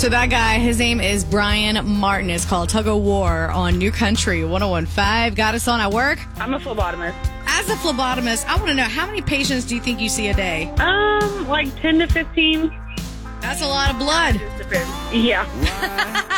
So that guy, his name is Brian Martin. It's called Tug of War on New Country 101.5. Got us on at work? I'm a phlebotomist. As a phlebotomist, I want to know, how many patients do you think you see a day? Like 10 to 15. That's a lot of blood. Just depends. Yeah.